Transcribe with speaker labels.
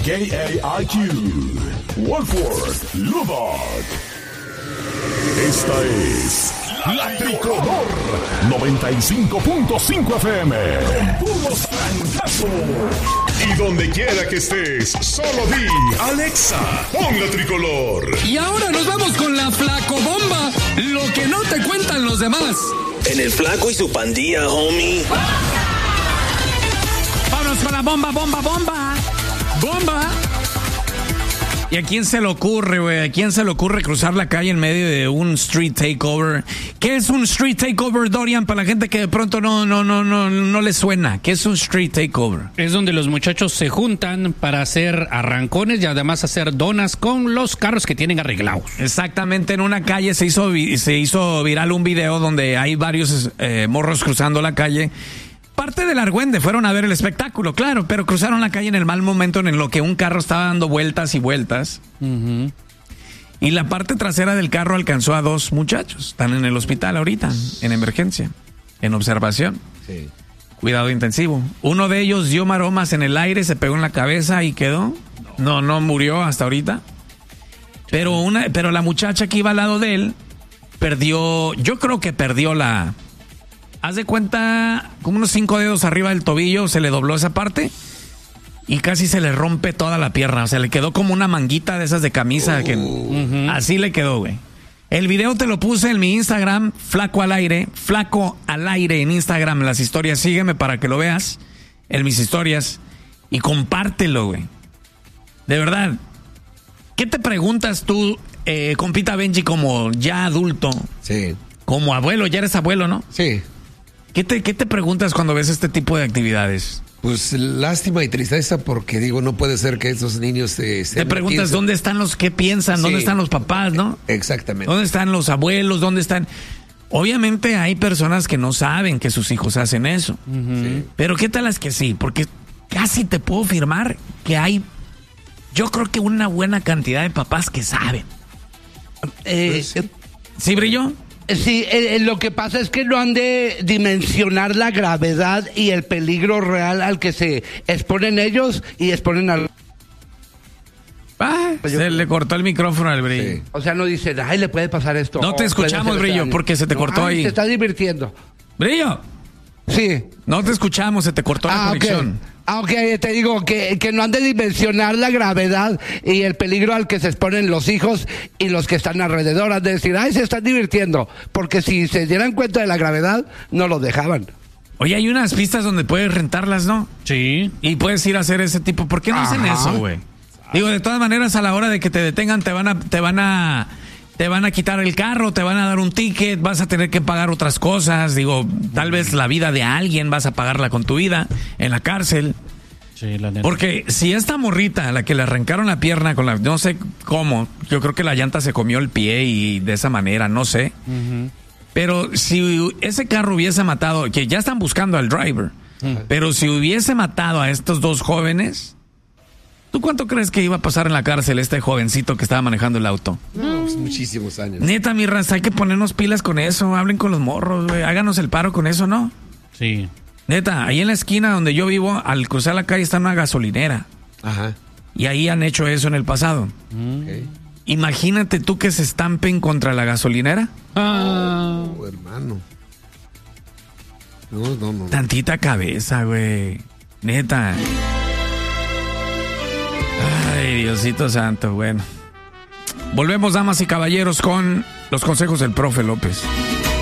Speaker 1: KAIQ, Wolford, Lubbock. Esta es La Tricolor 95.5 FM. Con puros trancazos. Y donde quiera que estés, solo di Alexa, pon La Tricolor.
Speaker 2: Y ahora nos vamos con la Flacobomba, lo que no te cuentan los demás.
Speaker 3: En el Flaco y su pandilla, homie.
Speaker 2: Vámonos con la bomba. ¿Y a quién se le ocurre, güey? ¿A quién se le ocurre cruzar la calle en medio de un street takeover? ¿Qué es un street takeover, Dorian? Para la gente que de pronto no le suena. ¿Qué es un street takeover?
Speaker 4: Es donde los muchachos se juntan para hacer arrancones y además hacer donas con los carros que tienen arreglados.
Speaker 2: Exactamente, en una calle se hizo viral un video donde hay varios morros cruzando la calle. Parte del argüende, fueron a ver el espectáculo, claro, pero cruzaron la calle en el mal momento en lo que un carro estaba dando vueltas y vueltas. Uh-huh. Y la parte trasera del carro alcanzó a dos muchachos. Están en el hospital ahorita, en emergencia, en observación. Sí. Cuidado intensivo. Uno de ellos dio maromas en el aire, se pegó en la cabeza y quedó. No murió hasta ahorita. Pero la muchacha que iba al lado de él yo creo que perdió la... Haz de cuenta, como unos 5 dedos arriba del tobillo, se le dobló esa parte y casi se le rompe toda la pierna. O sea, le quedó como una manguita de esas de camisa. Así le quedó, güey. El video te lo puse en mi Instagram, Flaco al aire en Instagram, en las historias. Sígueme para que lo veas en mis historias y compártelo, güey. De verdad. ¿Qué te preguntas tú, compita Benji, como ya adulto? Sí. Como abuelo, ya eres abuelo, ¿no?
Speaker 5: Sí.
Speaker 2: ¿Qué te preguntas cuando ves este tipo de actividades?
Speaker 5: Pues lástima y tristeza porque digo, no puede ser que esos niños te
Speaker 2: preguntas dónde están los que piensan, sí, dónde están los papás, ¿no?
Speaker 5: Exactamente.
Speaker 2: ¿Dónde están los abuelos? ¿Dónde están? Obviamente hay personas que no saben que sus hijos hacen eso. Uh-huh. Sí. Pero ¿qué tal las que sí? Porque casi te puedo afirmar que hay, yo creo que una buena cantidad de papás que saben. ¿Sí, Brillo?
Speaker 6: Sí, lo que pasa es que no han de dimensionar la gravedad y el peligro real al que se exponen ellos y exponen al...
Speaker 2: Se le cortó el micrófono al Brillo. Sí.
Speaker 6: O sea, no dicen, ay, le puede pasar esto.
Speaker 2: No te escuchamos, Brillo, porque se te cortó ahí.
Speaker 6: Se está divirtiendo.
Speaker 2: Brillo.
Speaker 6: Sí.
Speaker 2: No te escuchamos, se te cortó la conexión.
Speaker 6: Okay. Te digo que no han de dimensionar la gravedad y el peligro al que se exponen los hijos y los que están alrededor. Han de decir, ay, se están divirtiendo. Porque si se dieran cuenta de la gravedad, no los dejaban.
Speaker 2: Oye, hay unas pistas donde puedes rentarlas, ¿no?
Speaker 4: Sí.
Speaker 2: Y puedes ir a hacer ese tipo. ¿Por qué no hacen eso, güey? Digo, de todas maneras, a la hora de que te detengan, te van a quitar el carro, te van a dar un ticket, vas a tener que pagar otras cosas. Digo, tal vez la vida de alguien vas a pagarla con tu vida en la cárcel. Sí, la neta. Porque si esta morrita, a la que le arrancaron la pierna con la, no sé cómo, yo creo que la llanta se comió el pie y de esa manera, no sé. Uh-huh. Pero si ese carro hubiese matado, que ya están buscando al driver, pero si hubiese matado a estos dos jóvenes, ¿tú cuánto crees que iba a pasar en la cárcel este jovencito que estaba manejando el auto?
Speaker 5: No, pues muchísimos años.
Speaker 2: Neta, mi raza, hay que ponernos pilas con eso. Hablen con los morros, güey. Háganos el paro con eso, ¿no?
Speaker 4: Sí.
Speaker 2: Neta, ahí en la esquina donde yo vivo, al cruzar la calle está una gasolinera. Ajá. Y ahí han hecho eso en el pasado. Okay. Imagínate tú que se estampen contra la gasolinera.
Speaker 5: Hermano. No.
Speaker 2: Tantita cabeza, güey. Neta. Ay, Diosito santo, bueno. Volvemos, damas y caballeros, con los consejos del profe López.